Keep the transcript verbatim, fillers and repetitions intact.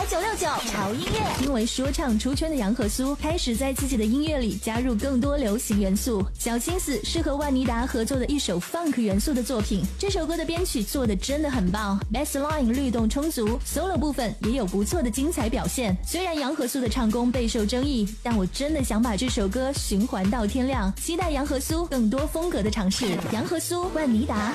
九六九潮音乐。因为说唱出圈的杨和苏开始在自己的音乐里加入更多流行元素，小心思是和万妮达合作的一首 funk 元素的作品。这首歌的编曲做的真的很棒 ，bassline 律动充足 ，solo 部分也有不错的精彩表现。虽然杨和苏的唱功备受争议，但我真的想把这首歌循环到天亮。期待杨和苏更多风格的尝试。杨和苏，万妮达。